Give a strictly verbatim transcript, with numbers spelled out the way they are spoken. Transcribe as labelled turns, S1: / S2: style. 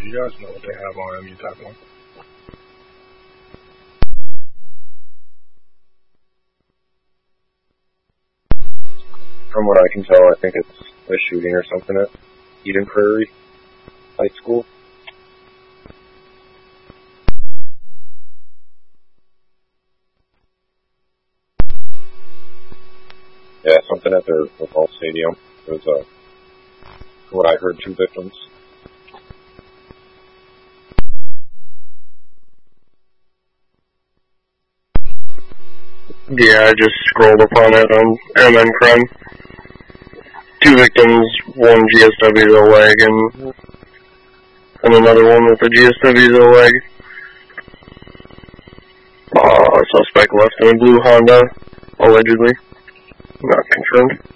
S1: you guys know what they have on M U Type one? From what I can tell, I think it's a shooting or something at Eden Prairie High School. Yeah, something at their football stadium. There was, uh, from what I heard, two victims.
S2: Yeah, I just scrolled upon it on M N Crime. Two victims, one G S W to the leg, and, and another one with a G S W to the leg. Uh, suspect left in a blue Honda, allegedly. Not confirmed.